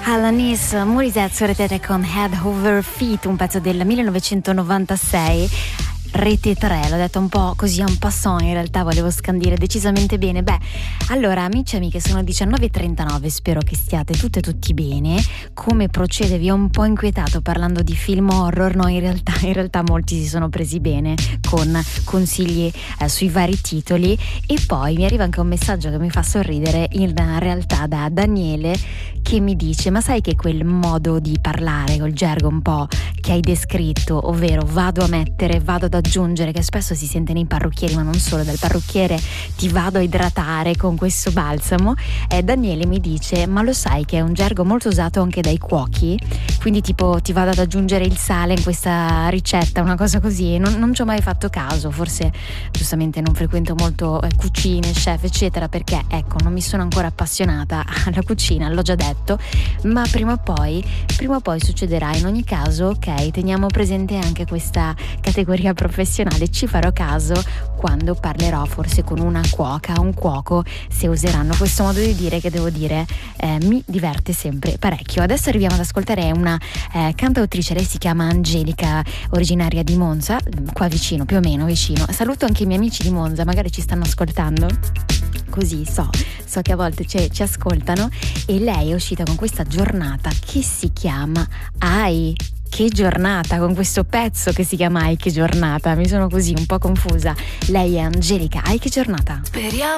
Alanis Morissette su Rete con Head Over Feet, un pezzo del 1996. Rete 3, l'ho detto un po' così en passant, in realtà volevo scandire decisamente bene. Beh, allora amici e amiche, sono 19:39, spero che stiate tutte e tutti bene. Come procede? Vi ho un po' inquietato parlando di film horror? No, in realtà molti si sono presi bene con consigli sui vari titoli. E poi mi arriva anche un messaggio che mi fa sorridere, in realtà da Daniele, che mi dice: ma sai che quel modo di parlare, col gergo un po' che hai descritto, ovvero vado ad aggiungere, che spesso si sente nei parrucchieri, ma non solo, dal parrucchiere ti vado a idratare con questo balsamo, Daniele mi dice: ma lo sai che è un gergo molto usato anche dai cuochi? Quindi tipo ti vado ad aggiungere il sale in questa ricetta, una cosa così. Non ci ho mai fatto caso, forse giustamente non frequento molto cucine, chef eccetera, perché ecco, non mi sono ancora appassionata alla cucina, l'ho già detto, ma prima o poi succederà. In ogni caso, ok, teniamo presente anche questa categoria professionale, ci farò caso quando parlerò forse con una cuoca, un cuoco, se useranno questo modo di dire, che devo dire mi diverte sempre parecchio. Adesso arriviamo ad ascoltare una cantautrice, lei si chiama Angelica, originaria di Monza, qua vicino, più o meno vicino. Saluto anche i miei amici di Monza, magari ci stanno ascoltando, così so che a volte ci ascoltano. E lei è uscita con questa giornata che si chiama Ai che giornata, con questo pezzo che si chiama Ai che giornata. Mi sono così un po' confusa. Lei è Angelica, Ai che giornata. Speriamo